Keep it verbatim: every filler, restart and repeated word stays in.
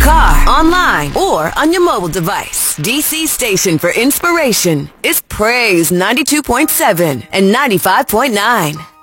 car, online, or on your mobile device. D C station for inspiration is Praise ninety-two point seven and ninety-five point nine.